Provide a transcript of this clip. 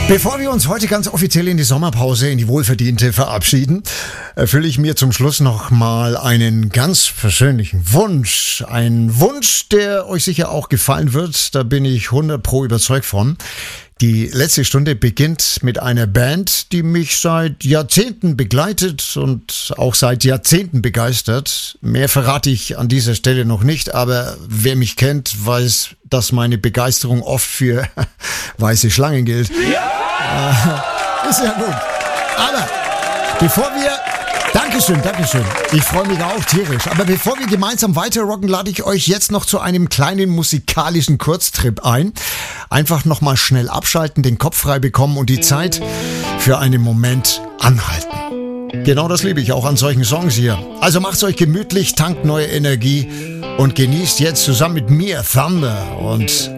Bevor wir uns heute ganz offiziell in die Sommerpause, in die wohlverdiente verabschieden, erfülle ich mir zum Schluss noch mal einen ganz persönlichen Wunsch. Ein Wunsch, der euch sicher auch gefallen wird. Da bin ich 100% überzeugt von. Die letzte Stunde beginnt mit einer Band, die mich seit Jahrzehnten begleitet und auch seit Jahrzehnten begeistert. Mehr verrate ich an dieser Stelle noch nicht, aber wer mich kennt, weiß, dass meine Begeisterung oft für weiße Schlangen gilt. Ja! Ist ja gut. Aber bevor wir... Dankeschön. Ich freue mich auch tierisch. Aber bevor wir gemeinsam weiter rocken, lade ich euch jetzt noch zu einem kleinen musikalischen Kurztrip ein. Einfach nochmal schnell abschalten, den Kopf frei bekommen und die Zeit für einen Moment anhalten. Genau das liebe ich auch an solchen Songs hier. Also macht's euch gemütlich, tankt neue Energie und genießt jetzt zusammen mit mir Thunder und